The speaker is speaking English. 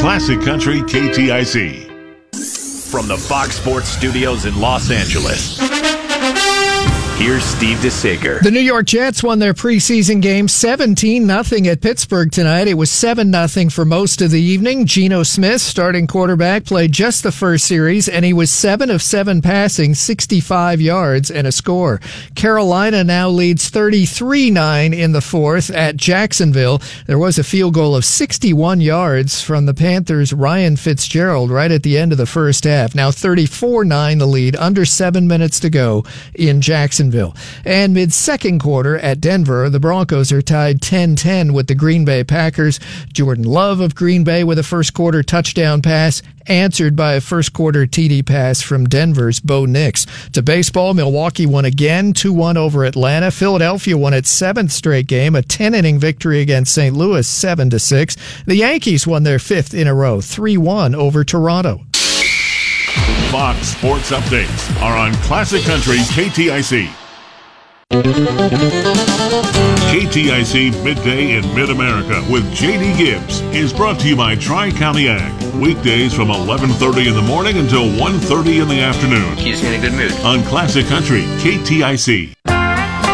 Classic Country KTIC. From the Fox Sports Studios in Los Angeles, here's Steve DeSager. The New York Jets won their preseason game 17-0 at Pittsburgh tonight. It was 7-0 for most of the evening. Geno Smith, starting quarterback, played just the first series, and he was 7 of 7 passing, 65 yards, and a score. Carolina now leads 33-9 in the fourth at Jacksonville. There was a field goal of 61 yards from the Panthers' Ryan Fitzgerald right at the end of the first half. Now 34-9 the lead, under 7 minutes to go in Jacksonville. And mid-second quarter at Denver, the Broncos are tied 10-10 with the Green Bay Packers. Jordan Love of Green Bay with a first-quarter touchdown pass, answered by a first-quarter TD pass from Denver's Bo Nix. To baseball, Milwaukee won again, 2-1 over Atlanta. Philadelphia won its 7th straight game, a 10-inning victory against St. Louis, 7-6. The Yankees won their 5th in a row, 3-1 over Toronto. Fox Sports Updates are on Classic Country KTIC. KTIC Midday in Mid-America with J.D. Gibbs is brought to you by Tri-County Ag. Weekdays from 11:30 in the morning until 1:30 in the afternoon. Keeps me in a good mood. On Classic Country KTIC.